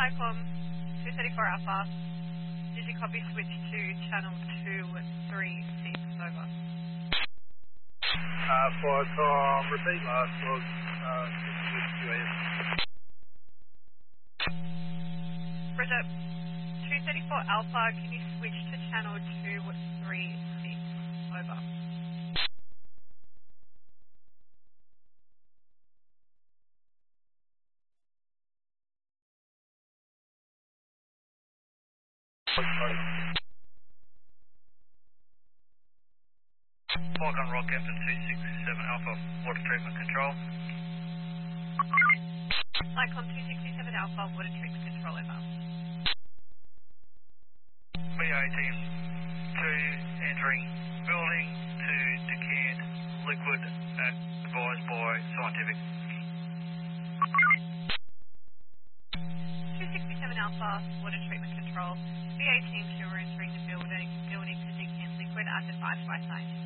Cyclone 234 Alpha. Did you copy switch to channel 236? Over. Flight time, repeat last was 6 Roger. 234 Alpha, can you switch to channel 236? Over. Falcon Rock Captain 267 Alpha, water treatment control. Cyclone 267 Alpha, water treatment control. Over. BA team 2 entering building to decant liquid advised by scientific. 267 Alpha, water treatment control. BA team 2 are entering the building to decant liquid as advised by scientists.